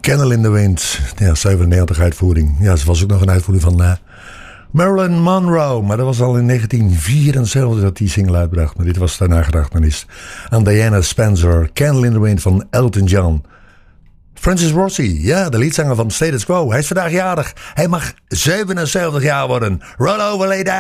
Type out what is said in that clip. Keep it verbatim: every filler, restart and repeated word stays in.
Candle in the Wind. Ja, zevenennegentig uitvoering. Ja, ze was ook nog een uitvoering van uh, Marilyn Monroe. Maar dat was al in negentien vierenzeventig dat die single uitbracht. Maar dit was daarna gedachtenis aan Diana Spencer. Candle in the Wind van Elton John. Francis Rossi, ja, de leadzanger van Status Quo. Hij is vandaag jarig. Hij mag zevenenzeventig jaar worden. Roll over, lay down.